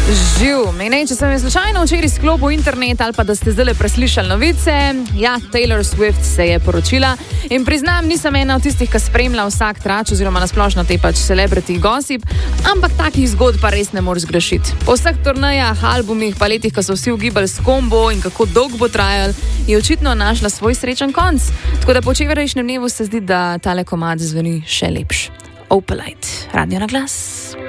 Živ, menej, če sem je slučajno včeraj sklopil internet ali pa da ste zdaj preslišali novice, ja, Taylor Swift se je poročila in priznam, nisem ena od tistih, ki spremlja vsak trač oziroma nasplošno te pač celebrity gossip, ampak takih zgodb pa res ne moreš zgrešiti. Po vseh turnejah, albumih, pa letih, ko so vsi ugibali s kombo in kako dolgo bo trajal, je očitno našla svoj srečen konc. Tako da po včerajšnjem dnevu se zdi, da tale komad zveni še lepš. Opalite, Radio na glas.